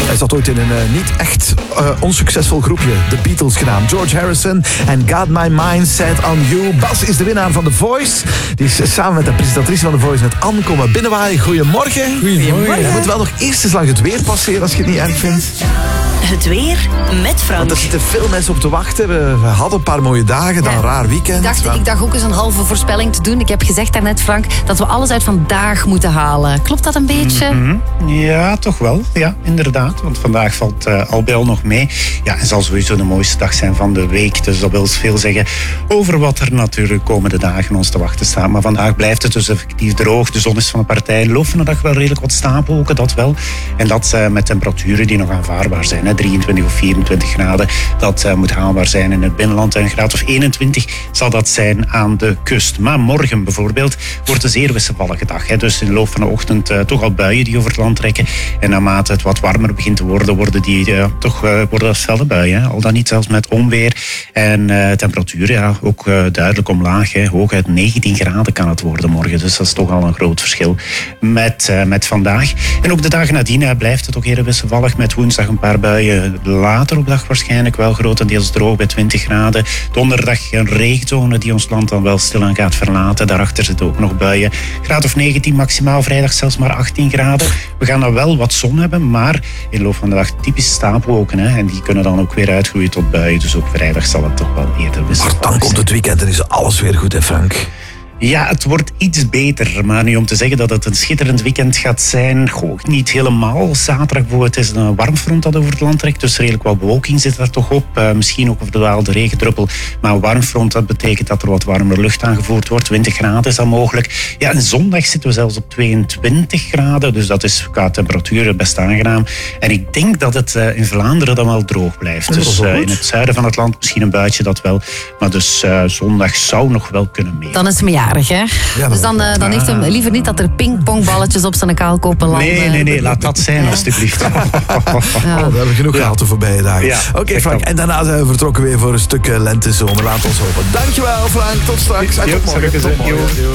Hij zat ooit in een niet echt onsuccesvol groepje. The Beatles genaamd. George Harrison en Got My Mind Set On You. Bas is de winnaar van The Voice. Die is samen met de presentatrice van The Voice met Anne komen binnenwaaien. Goedemorgen. Goedemorgen. Je moet wel nog eerst eens langs het weer passeren als je het niet erg vindt. Het weer met Frank. Want er zitten veel mensen op te wachten. We hadden een paar mooie dagen, dan een raar weekend. Ik dacht ook eens een halve voorspelling te doen. Ik heb gezegd daarnet, Frank, dat we alles uit vandaag moeten halen. Klopt dat een beetje? Mm-hmm. Ja, toch wel. Ja, inderdaad. Want vandaag valt al bij al nog mee. Ja, en zal sowieso de mooiste dag zijn van de week. Dus dat wil veel zeggen over wat er natuurlijk komende dagen ons te wachten staat. Maar vandaag blijft het dus effectief droog. De zon is van de partij. In de loop van de dag wel redelijk wat stapelwolken, dat wel. En dat met temperaturen die nog aanvaardbaar zijn. 23 of 24 graden. Dat moet haalbaar zijn in het binnenland. En een graad of 21 zal dat zijn aan de kust. Maar morgen bijvoorbeeld wordt een zeer wisselvallige dag. Dus in de loop van de ochtend toch al buien die over het land trekken. En naarmate het wat warmer begint te worden, worden dat felle buien. Al dan niet zelfs met onweer. En temperaturen ook duidelijk omlaag. Hooguit 19 graden kan het worden morgen. Dus dat is toch al een groot verschil met vandaag. En ook de dagen nadien blijft het ook eerder wisselvallig. Met woensdag een paar buien. Later op dag waarschijnlijk wel grotendeels droog bij 20 graden. Donderdag een regenzone die ons land dan wel stilaan gaat verlaten. Daarachter zitten ook nog buien. Graad of 19 maximaal, vrijdag zelfs maar 18 graden. We gaan dan wel wat zon hebben, maar in de loop van de dag typische stapelwolken. En die kunnen dan ook weer uitgroeien tot buien. Dus ook vrijdag zal het toch wel eerder wisselvallig zijn. Maar dan komt het weekend en is alles weer goed, hè Frank? Ja, het wordt iets beter. Maar nu om te zeggen dat het een schitterend weekend gaat zijn, niet helemaal. Zaterdag bijvoorbeeld is een warmfront dat over het land trekt. Dus redelijk wat bewolking zit daar toch op. Misschien ook of de regendruppel. Maar een warmfront, dat betekent dat er wat warmer lucht aangevoerd wordt. 20 graden is dat mogelijk. Ja, en zondag zitten we zelfs op 22 graden. Dus dat is qua temperatuur best aangenaam. En ik denk dat het in Vlaanderen dan wel droog blijft. Dus in het zuiden van het land misschien een buitje, dat wel. Maar dus zondag zou nog wel kunnen mee. Dan is het mijn jarig, hè? Ja, dus dan heeft hem liever niet dat er pingpongballetjes op zijn kaalkopen landen. Nee, laat dat zijn alstublieft. We hebben genoeg gehad de voorbije dagen. Ja, Oké, Frank. En daarna zijn we vertrokken weer voor een stuk lentezomer. Laat ons hopen. Dankjewel, Frank. Tot straks. Tot morgen.